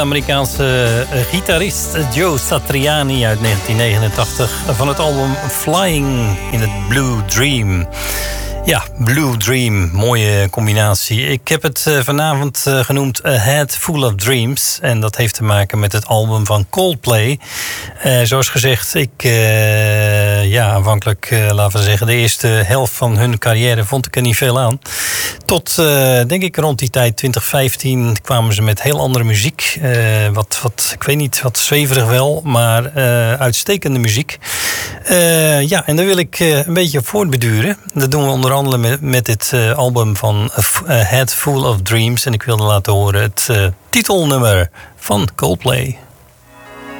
Amerikaanse gitarist Joe Satriani uit 1989 van het album Flying in het Blue Dream. Ja, Blue Dream, mooie combinatie. Ik heb het vanavond genoemd A Head Full of Dreams. En dat heeft te maken met het album van Coldplay. Zoals gezegd, aanvankelijk, laten we zeggen, de eerste helft van hun carrière vond ik er niet veel aan. Tot, denk ik, rond die tijd, 2015, kwamen ze met heel andere muziek. Ik weet niet, wat zweverig wel, maar uitstekende muziek. En daar wil ik een beetje op voortbeduren. Dat doen we onder andere met dit album van A Head Full of Dreams. En ik wilde laten horen het titelnummer van Coldplay.